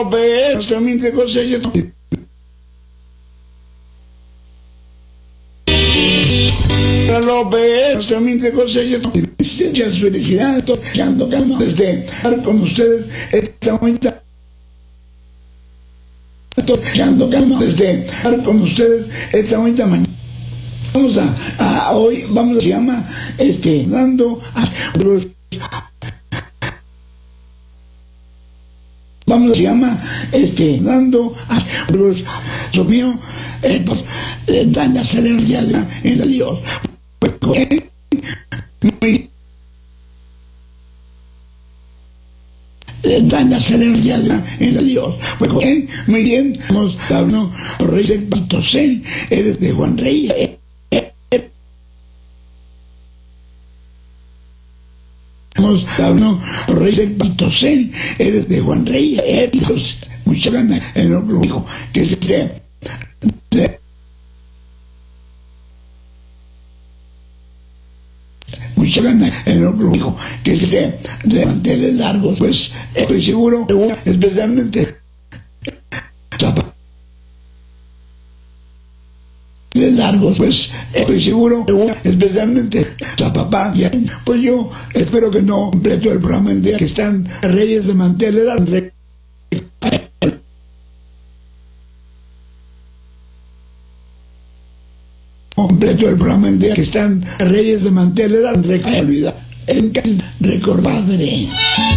ver, también de cosecha. Lo ver, también de cosecha. Muchas felicidades, tocando desde estar con ustedes esta mañana. Tocando desde estar con ustedes esta mañana. Vamos a hoy, se llama, dando a los. Se llama, dando a los. Lo mío, dan la celeridad en Dios. Dan la celeridad en Dios. Muy bien, vamos a hablar Rey del Pacto C, eres de Juan Rey. Vamos a hablar Rey del Pacto C, eres de Juan Rey. Mucha gana en el dijo que es mucha gana en el dijo que es de manteles largos, pues estoy seguro, especialmente largos, pues estoy seguro, especialmente a papá, pues yo espero que no completo el programa el día que están Reyes de manteles largos. Completo el programa el día que están Reyes de manteles largos. Olvida, en recordaré.